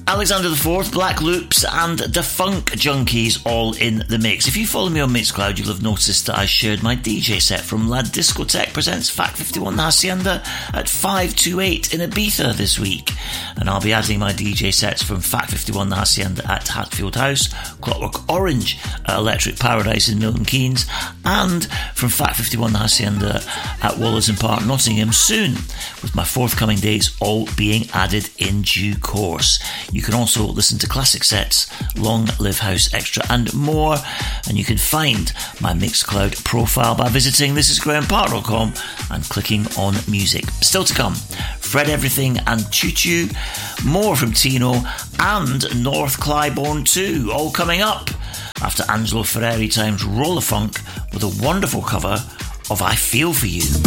Alexander IV, Black Loops and the Funk Junkies all in the mix. If you follow me on Mixcloud, you'll have noticed that I shared my DJ set from La Discotheque presents Fact 51 La Hacienda at 528 in Ibiza this week. And I'll be adding my DJ sets from Fact 51 La Hacienda at Hatfield House, Clockwork Orange at Electric Paradise in Milton Keynes, and from Fact 51 La Hacienda at Wallison Park, Nottingham soon, with my forthcoming dates all being added in due course. You can also listen to classic sets, Long Live House Extra and more, and you can find my Mixcloud profile by visiting thisisgrahampark.com and clicking on music. Still to come, Fred Everything and Choo Choo, more from Tino and North Clybourne 2, all coming up after Angelo Ferreri times Roller Funk with a wonderful cover of I Feel For You.